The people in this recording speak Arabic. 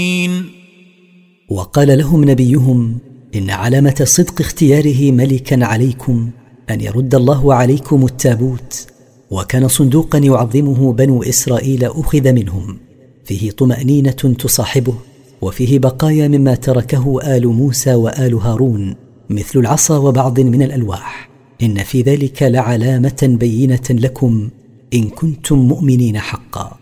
وقال لهم نبيهم: إن علامة صدق اختياره ملكا عليكم أن يرد الله عليكم التابوت. وكان صندوقا يعظمه بنو إسرائيل أخذ منهم، فيه طمأنينة تصاحبه، وفيه بقايا مما تركه آل موسى وآل هارون، مثل العصا وبعض من الألواح. إن في ذلك لعلامة بينة لكم إن كنتم مؤمنين حقا.